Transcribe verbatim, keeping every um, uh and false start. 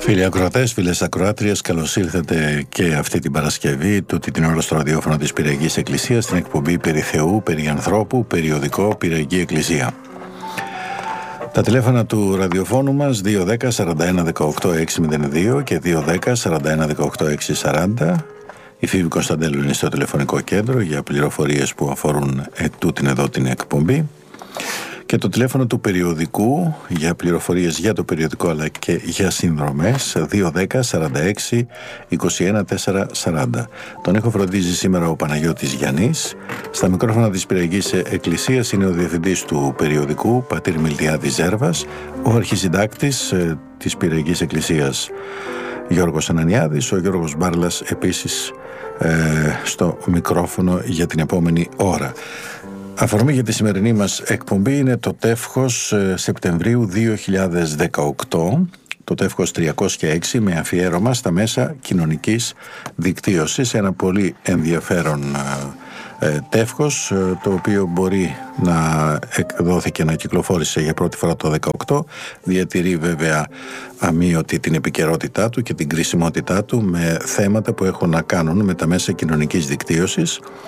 Φίλοι ακροατές, φίλες ακροάτριες, καλώς ήλθατε και αυτή την Παρασκευή, τούτη την ώρα στο ραδιόφωνο της Πυραιαγής Εκκλησίας, στην εκπομπή περί Θεού, περί ανθρώπου, περιοδικό Πυραιαγή Εκκλησία. Τα τηλέφωνα του ραδιοφώνου μας δύο δέκα σαράντα ένα δεκαοκτώ έξι μηδέν δύο και δύο δέκα σαράντα ένα δεκαοκτώ έξι σαράντα. Η Φίβη Κωνσταντέλου είναι στο τηλεφωνικό κέντρο για πληροφορίες που αφορούν ετούτην εδώ την εκπομπή. Και το τηλέφωνο του περιοδικού για πληροφορίες για το περιοδικό αλλά και για συνδρομές δύο δέκα σαράντα έξι είκοσι ένα τετρακόσια σαράντα. Τον έχω φροντίζει σήμερα ο Παναγιώτης Γιαννής. Στα μικρόφωνα της Πυραιαγής Εκκλησίας είναι ο διευθυντής του περιοδικού πατήρ Μιλτιάδης Ζέρβας, ο αρχισυντάκτης ε, της Πυραιαγής Εκκλησίας Γιώργος Ανανιάδης, ο Γιώργος Μπάρλας επίσης ε, στο μικρόφωνο για την επόμενη ώρα. Αφορμή για τη σημερινή μας εκπομπή είναι το τεύχος Σεπτεμβρίου δύο χιλιάδες δεκαοκτώ, το τεύχος τριακόσια έξι, με αφιέρωμα στα μέσα κοινωνικής δικτύωσης. Ένα πολύ ενδιαφέρον ε, τεύχος, το οποίο μπορεί να εκδόθηκε, να κυκλοφόρησε για πρώτη φορά το δεκαοκτώ. Διατηρεί βέβαια αμείωτη την επικαιρότητά του και την κρισιμότητά του με θέματα που έχουν να κάνουν με τα μέσα κοινωνικής δικτύωσης.